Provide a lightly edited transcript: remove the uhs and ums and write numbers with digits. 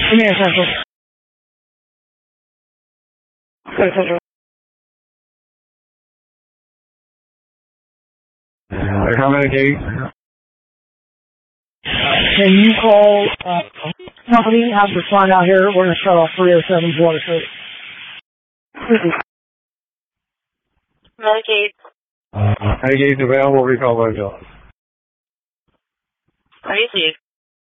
Command Central. Command Central. How many days? Can you call company, have to find out here? We're going to shut off 307's water service. Medicaid. Medicaid's available, recall by bill. Received.